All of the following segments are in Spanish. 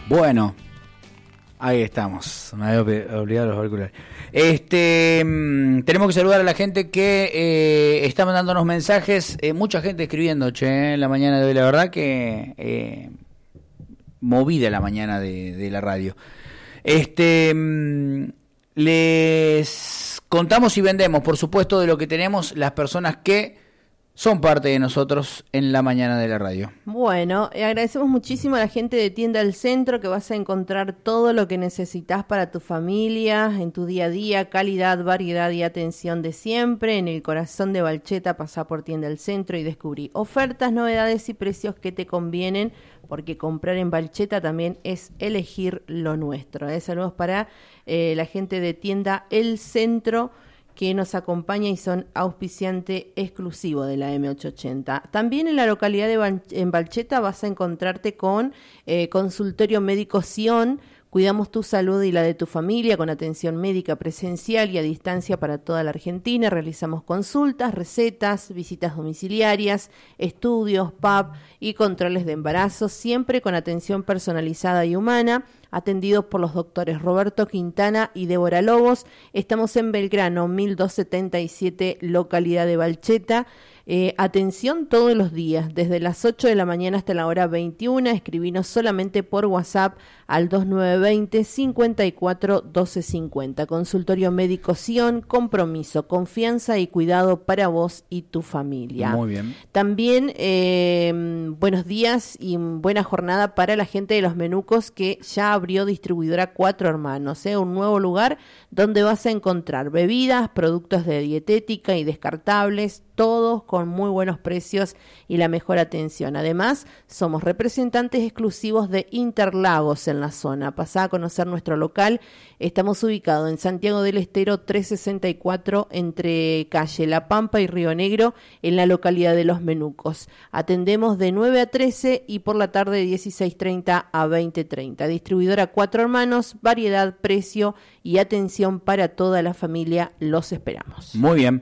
Bueno, ahí estamos. Me había olvidado los auriculares. Tenemos que saludar a la gente que está mandándonos mensajes. Mucha gente escribiendo, en la mañana de hoy. La verdad que movida la mañana de la radio. Les contamos y vendemos, por supuesto, de lo que tenemos las personas que son parte de nosotros en la mañana de la radio. Bueno, agradecemos muchísimo a la gente de Tienda El Centro, que vas a encontrar todo lo que necesitas para tu familia, en tu día a día, calidad, variedad y atención de siempre. En el corazón de Balcheta, pasá por Tienda El Centro y descubrí ofertas, novedades y precios que te convienen, porque comprar en Balcheta también es elegir lo nuestro. Saludos para la gente de Tienda El Centro, que nos acompaña y son auspiciante exclusivo de la M880. También en la localidad en Balcheta vas a encontrarte con Consultorio Médico Sion. Cuidamos tu salud y la de tu familia con atención médica presencial y a distancia para toda la Argentina. Realizamos consultas, recetas, visitas domiciliarias, estudios, PAP y controles de embarazo, siempre con atención personalizada y humana, atendidos por los doctores Roberto Quintana y Débora Lobos. Estamos en Belgrano, 1277, localidad de Balcheta. Atención todos los días, desde las 8 de la mañana hasta la hora 21. Escribinos solamente por WhatsApp al 2920 54 1250. Consultorio Médico Sion, compromiso, confianza y cuidado para vos y tu familia. Muy bien. También buenos días y buena jornada para la gente de Los Menucos, que ya abrió distribuidora Cuatro Hermanos, un nuevo lugar donde vas a encontrar bebidas, productos de dietética y descartables, todos con muy buenos precios y la mejor atención. Además, somos representantes exclusivos de Interlagos en la zona. Pasá a conocer nuestro local. Estamos ubicados en Santiago del Estero 364, entre calle La Pampa y Río Negro, en la localidad de Los Menucos. Atendemos de 9 a 13 y por la tarde de 16:30 a 20:30. Distribuidora Cuatro Hermanos, variedad, precio y atención para toda la familia. Los esperamos. Muy bien.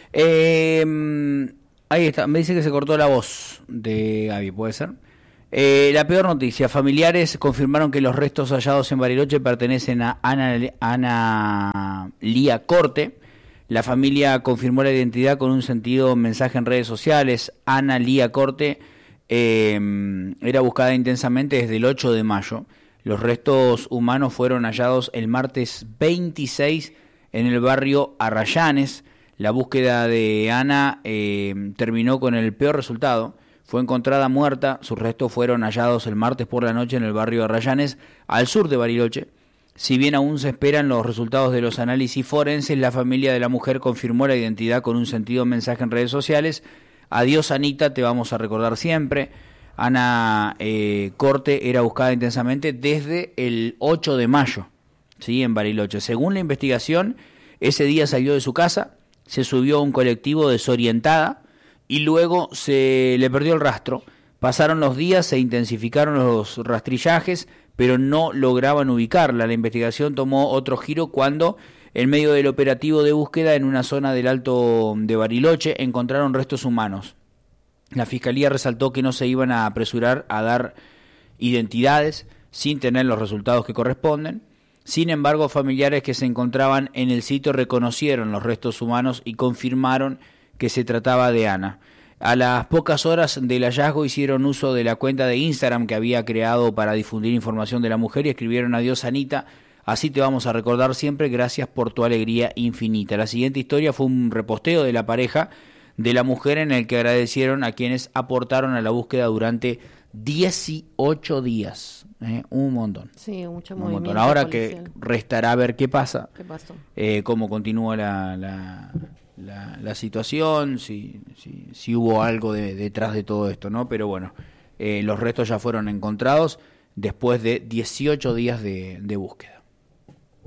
Ahí está, me dice que se cortó la voz de Gaby, ¿puede ser? La peor noticia: familiares confirmaron que los restos hallados en Bariloche pertenecen a Ana Lía Corte. La familia confirmó la identidad con un sentido mensaje en redes sociales. Ana Lía Corte era buscada intensamente desde el 8 de mayo. Los restos humanos fueron hallados el martes 26 en el barrio Arrayanes. La búsqueda de Ana terminó con el peor resultado. Fue encontrada muerta. Sus restos fueron hallados el martes por la noche en el barrio Arrayanes, al sur de Bariloche. Si bien aún se esperan los resultados de los análisis forenses, la familia de la mujer confirmó la identidad con un sentido mensaje en redes sociales. Adiós, Anita, te vamos a recordar siempre. Ana Corte era buscada intensamente desde el 8 de mayo, ¿sí? En Bariloche. Según la investigación, ese día salió de su casa, se subió a un colectivo desorientada y luego se le perdió el rastro. Pasaron los días, se intensificaron los rastrillajes, pero no lograban ubicarla. La investigación tomó otro giro cuando, en medio del operativo de búsqueda en una zona del Alto de Bariloche, encontraron restos humanos. La Fiscalía resaltó que no se iban a apresurar a dar identidades sin tener los resultados que corresponden. Sin embargo, familiares que se encontraban en el sitio reconocieron los restos humanos y confirmaron que se trataba de Ana. A las pocas horas del hallazgo hicieron uso de la cuenta de Instagram que había creado para difundir información de la mujer y escribieron: adiós, Anita, así te vamos a recordar siempre, gracias por tu alegría infinita. La siguiente historia fue un reposteo de la pareja de la mujer en el que agradecieron a quienes aportaron a la búsqueda durante 18 días. Un montón. Sí, mucho movimiento. movimiento. Ahora policial. que restará ver qué pasa. ¿Qué pasó? Cómo continúa la situación, si hubo algo detrás de todo esto, ¿no? Pero bueno, los restos ya fueron encontrados después de 18 días de búsqueda.